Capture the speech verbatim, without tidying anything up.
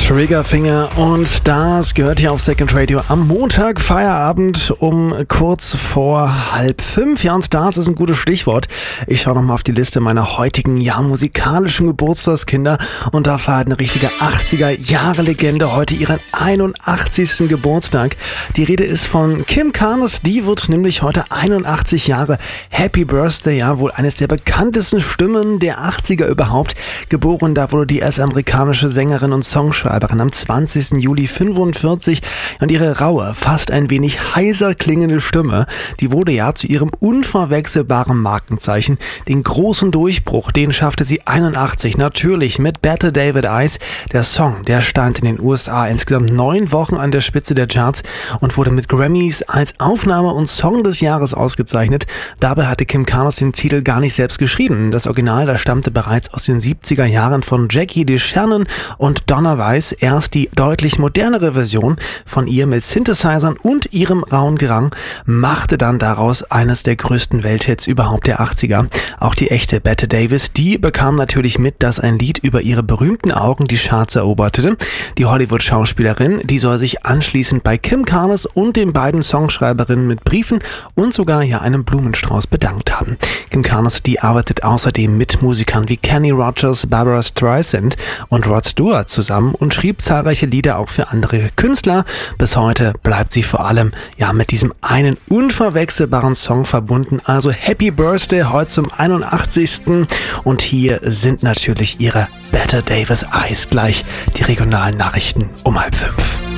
Triggerfinger und Stars gehört hier auf Second Radio am Montag, Feierabend um kurz vor halb fünf. Ja, und Stars ist ein gutes Stichwort. Ich schaue nochmal auf die Liste meiner heutigen, ja, musikalischen Geburtstagskinder und da feiert eine richtige achtziger-Jahre-Legende heute ihren einundachtzigsten Geburtstag. Die Rede ist von Kim Carnes, die wird nämlich heute einundachtzig Jahre. Happy Birthday, ja, wohl eines der bekanntesten Stimmen der achtziger überhaupt. Geboren, da wurde die US-amerikanische Sängerin und Songschreiberin am zwanzigsten Juli fünfundvierzig und ihre raue, fast ein wenig heiser klingende Stimme, die wurde ja zu ihrem unverwechselbaren Markenzeichen. Den großen Durchbruch, den schaffte sie einundachtzig, natürlich mit Better Day with Eyes. Der Song, der stand in den U S A insgesamt neun Wochen an der Spitze der Charts und wurde mit Grammys als Aufnahme und Song des Jahres ausgezeichnet. Dabei hatte Kim Carnes den Titel gar nicht selbst geschrieben. Das Original, das stammte bereits aus den siebziger Jahren von Jackie DeShannon und Donna Weiss. Erst die deutlich modernere Version von ihr mit Synthesizern und ihrem rauen Gerang machte dann daraus eines der größten Welthits überhaupt der achtziger. Auch die echte Bette Davis, die bekam natürlich mit, dass ein Lied über ihre berühmten Augen die Charts eroberte. Die Hollywood-Schauspielerin, die soll sich anschließend bei Kim Carnes und den beiden Songschreiberinnen mit Briefen und sogar ja einem Blumenstrauß bedankt haben. Kim Carnes, die arbeitet außerdem mit Musikern wie Kenny Rogers, Barbra Streisand und Rod Stewart zusammen und schrieb zahlreiche Lieder auch für andere Künstler. Bis heute bleibt sie vor allem ja mit diesem einen unverwechselbaren Song verbunden. Also Happy Birthday heute zum einundachtzigsten Und hier sind natürlich ihre Better Day with Eyes, gleich die regionalen Nachrichten um halb fünf.